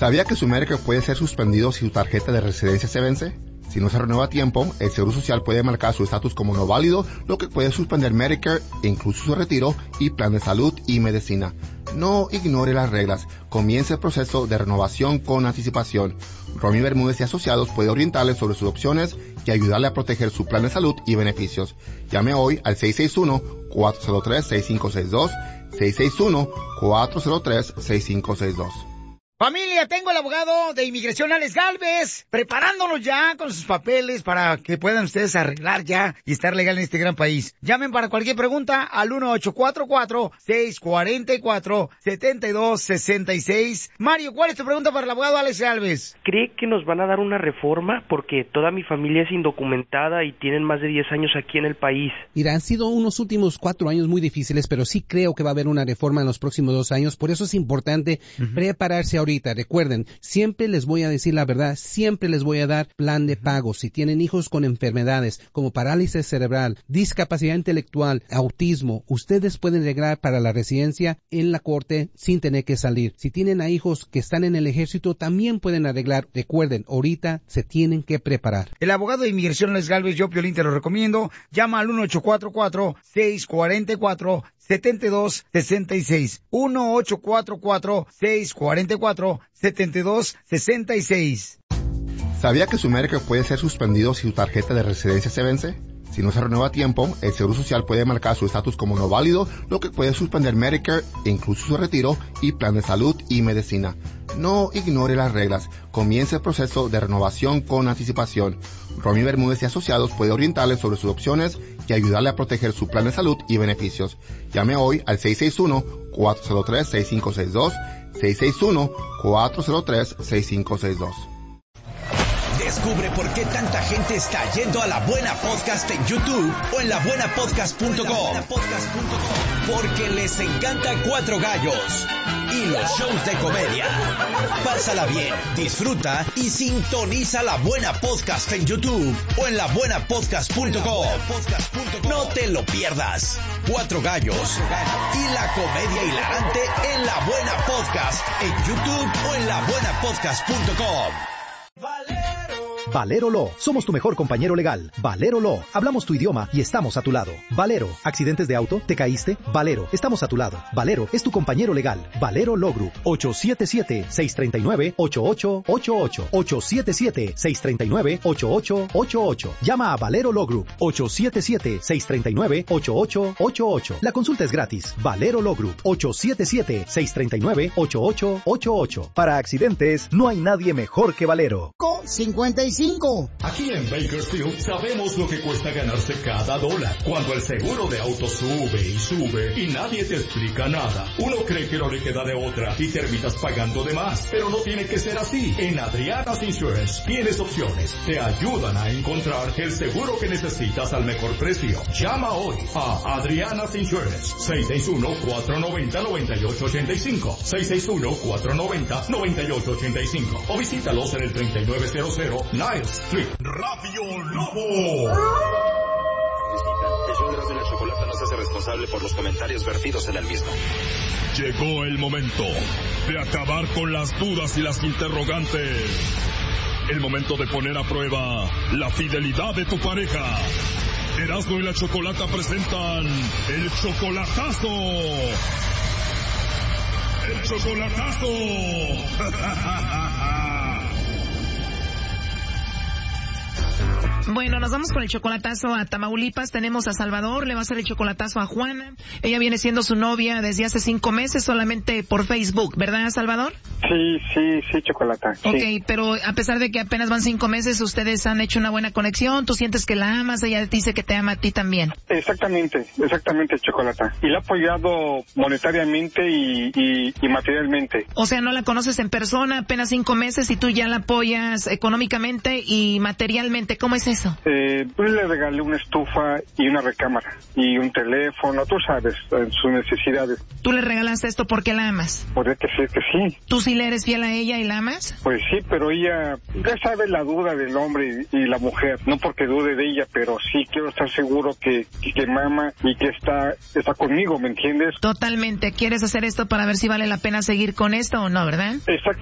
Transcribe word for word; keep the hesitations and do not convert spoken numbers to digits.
¿Sabía que su Medicare puede ser suspendido si su tarjeta de residencia se vence? Si no se renueva a tiempo, el Seguro Social puede marcar su estatus como no válido, lo que puede suspender Medicare, incluso su retiro y plan de salud y medicina. No ignore las reglas. Comience el proceso de renovación con anticipación. Romy Bermúdez y Asociados puede orientarle sobre sus opciones y ayudarle a proteger su plan de salud y beneficios. Llame hoy al seis seis uno, cuatro cero tres, seis cinco seis dos, seis seis uno, cuatro cero tres, seis cinco seis dos. Familia, tengo el abogado de inmigración, Alex Galvez, preparándonos ya con sus papeles para que puedan ustedes arreglar ya y estar legal en este gran país. Llamen para cualquier pregunta al uno ocho cuatro cuatro, seis cuatro cuatro, siete dos seis seis. Mario, ¿cuál es tu pregunta para el abogado Alex Galvez? ¿Cree que nos van a dar una reforma? Porque toda mi familia es indocumentada y tienen más de diez años aquí en el país. Mira, han sido unos últimos cuatro años muy difíciles, pero sí creo que va a haber una reforma en los próximos dos años. Por eso es importante uh-huh. prepararse ahorita. Recuerden, siempre les voy a decir la verdad, siempre les voy a dar plan de pago. Si tienen hijos con enfermedades como parálisis cerebral, discapacidad intelectual, autismo, ustedes pueden arreglar para la residencia en la corte sin tener que salir. Si tienen a hijos que están en el ejército, también pueden arreglar. Recuerden, ahorita se tienen que preparar. El abogado de inmigración, Alex Galvez, yo, Piolín, te lo recomiendo. Llama al uno ocho cuatro cuatro, seis cuatro cuatro, siete dos seis seis. uno ocho cuatro cuatro, seis cuatro cuatro, siete dos seis seis. ¿Sabía que su Medicare puede ser suspendido si su tarjeta de residencia se vence? Si no se renueva a tiempo, el Seguro Social puede marcar su estatus como no válido, lo que puede suspender Medicare, incluso su retiro y plan de salud y medicina. No ignore las reglas. Comience el proceso de renovación con anticipación. Romy Bermúdez y Asociados puede orientarle sobre sus opciones y ayudarle a proteger su plan de salud y beneficios. Llame hoy al seis seis uno, cuatro cero tres, seis cinco seis dos, seis seis uno, cuatro cero tres, seis cinco seis dos. Descubre por qué tanta gente está yendo a La Buena Podcast en YouTube o en la buena podcast punto com. Porque les encanta Cuatro Gallos y los shows de comedia. Pásala bien, disfruta y sintoniza La Buena Podcast en YouTube o en la buena podcast punto com. No te lo pierdas. Cuatro Gallos y la comedia hilarante en La Buena Podcast en YouTube o en la buena podcast punto com. Valero Law, somos tu mejor compañero legal. Valero Law, hablamos tu idioma y estamos a tu lado. Valero, ¿accidentes de auto? ¿Te caíste? Valero, estamos a tu lado. Valero es tu compañero legal. Valero Law Group, ocho siete siete, seis tres nueve, ocho ocho ocho ocho. ocho siete siete, seis tres nueve, ocho ocho ocho ocho. Llama a Valero Law Group, ocho siete siete, seis tres nueve, ocho ocho ocho ocho. La consulta es gratis. Valero Law Group, ocho siete siete, seis tres nueve, ocho ocho ocho ocho. Para accidentes, no hay nadie mejor que Valero. cincuenta y cinco. Aquí en Bakersfield sabemos lo que cuesta ganarse cada dólar. Cuando el seguro de auto sube y sube y nadie te explica nada, uno cree que no le queda de otra y terminas pagando de más. Pero no tiene que ser así. En Adriana's Insurance tienes opciones. Te ayudan a encontrar el seguro que necesitas al mejor precio. Llama hoy a Adriana's Insurance. seis seis uno, cuatro nueve cero, nueve ocho ocho cinco. seis seis uno, cuatro nueve cero, nueve ocho ocho cinco. O visítalos en el treinta y nueve cero cero Niles Street. Radio Lobo. El show de Erasmo y la Chocolata no se hace responsable por los comentarios vertidos en el mismo. Llegó el momento de acabar con las dudas y las interrogantes. El momento de poner a prueba la fidelidad de tu pareja. Erasmo y la Chocolata presentan el chocolatazo. El chocolatazo. Bueno, nos vamos con el chocolatazo a Tamaulipas. Tenemos a Salvador, le va a hacer el chocolatazo a Juana. Ella viene siendo su novia desde hace cinco meses solamente por Facebook, ¿verdad, Salvador? Sí, sí, sí, Chocolata. Sí. Ok, pero a pesar de que apenas van cinco meses, ustedes han hecho una buena conexión. Tú sientes que la amas, ella dice que te ama a ti también. Exactamente, exactamente, Chocolata. Y la ha apoyado monetariamente y, y, y materialmente. O sea, no la conoces en persona, apenas cinco meses y tú ya la apoyas económicamente y materialmente. ¿Cómo es eso? Eh, pues le regalé una estufa y una recámara y un teléfono, tú sabes, sus necesidades. ¿Tú le regalaste esto porque la amas? Podría que sí, que sí. ¿Tú sí le eres fiel a ella y la amas? Pues sí, pero ella, ya sabe la duda del hombre y, y la mujer, no porque dude de ella, pero sí quiero estar seguro que, que, que mama y que está, está conmigo, ¿me entiendes? Totalmente. ¿Quieres hacer esto para ver si vale la pena seguir con esto o no, verdad? Exacto.